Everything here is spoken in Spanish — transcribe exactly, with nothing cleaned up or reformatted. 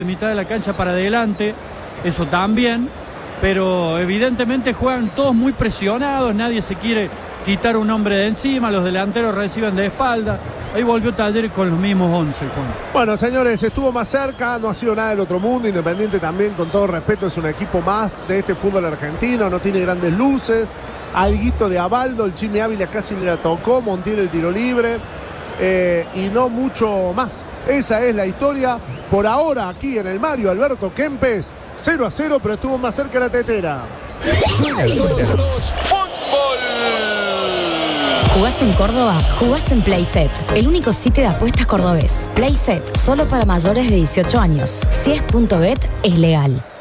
de mitad de la cancha para adelante, eso también, pero evidentemente juegan todos muy presionados, nadie se quiere quitar un hombre de encima, los delanteros reciben de espalda. Ahí volvió Talleres con los mismos once, Juan. Bueno, señores, estuvo más cerca, no ha sido nada del otro mundo. Independiente también, con todo respeto, es un equipo más de este fútbol argentino, no tiene grandes luces. Alguito de Abaldo, el Chimi Ávila casi le la tocó, Montiel el tiro libre, eh, y no mucho más. Esa es la historia por ahora aquí en el Mario Alberto Kempes, cero a cero, pero estuvo más cerca la tetera. Suena el fútbol. ¿Jugás en Córdoba? Jugás en Playset, el único sitio de apuestas cordobés. Playset, solo para mayores de dieciocho años. Si es punto bet, es legal.